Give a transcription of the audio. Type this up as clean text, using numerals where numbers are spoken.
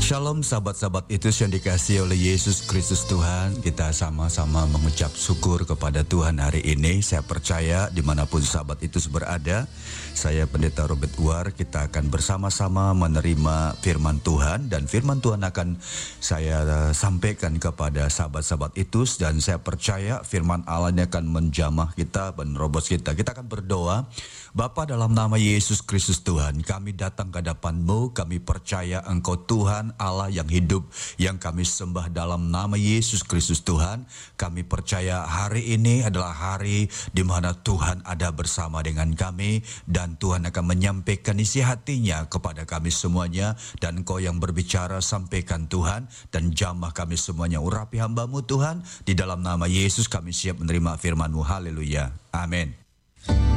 Shalom sahabat-sahabat itu yang dikasihi oleh Yesus Kristus Tuhan. Kita sama-sama mengucap syukur kepada Tuhan hari ini. Saya percaya dimanapun sahabat itu berada, saya Pendeta Robert Uar, kita akan bersama-sama menerima firman Tuhan. Dan firman Tuhan akan saya sampaikan kepada sahabat-sahabat itu. Dan saya percaya firman Allah ini akan menjamah kita, menerobos kita. Kita akan berdoa. Bapa, dalam nama Yesus Kristus Tuhan, kami datang ke hadapan-Mu, kami percaya Engkau Tuhan Allah yang hidup, yang kami sembah dalam nama Yesus Kristus Tuhan. Kami percaya hari ini adalah hari di mana Tuhan ada bersama dengan kami, dan Tuhan akan menyampaikan isi hatinya kepada kami semuanya, dan Engkau yang berbicara sampaikan Tuhan, dan jamah kami semuanya. Urapi hamba-Mu Tuhan, di dalam nama Yesus kami siap menerima firman-Mu. Haleluya. Amin.